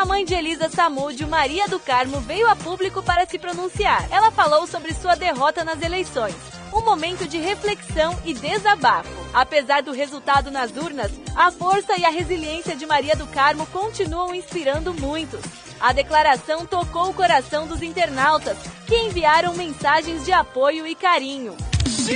mãe de Elisa Samúdio, Maria do Carmo, veio a público para se pronunciar. Ela falou sobre sua derrota nas eleições, um momento de reflexão e desabafo. Apesar do resultado nas urnas, a força e a resiliência de Maria do Carmo continuam inspirando muitos. A declaração tocou o coração dos internautas, que enviaram mensagens de apoio e carinho.